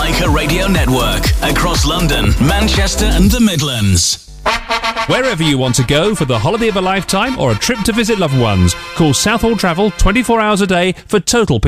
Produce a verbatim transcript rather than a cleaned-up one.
Leica Radio Network. Across London, Manchester and the Midlands. Wherever you want to go for the holiday of a lifetime or a trip to visit loved ones, call Southall Travel twenty-four hours a day for total